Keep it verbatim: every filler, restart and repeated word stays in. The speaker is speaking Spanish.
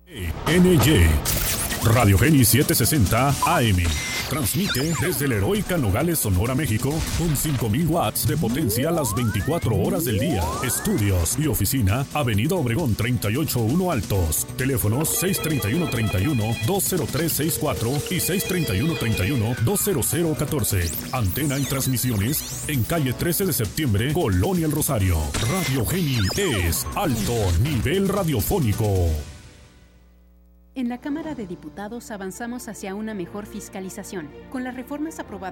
N Y Radio Geni setecientos sesenta A M. Transmite desde la heroica Nogales, Sonora, México, con cinco mil watts de potencia las veinticuatro horas del día. Estudios y oficina, Avenida Obregón treinta y ocho uno Altos. Teléfonos seis treinta y uno treinta y uno, dos cero tres sesenta y cuatro y seis treinta y uno treinta y uno, dos cero cero catorce. Antena y transmisiones en calle trece de septiembre, Colonia El Rosario. Radio Geni es alto nivel radiofónico. En la Cámara de Diputados avanzamos hacia una mejor fiscalización. Con las reformas aprobadas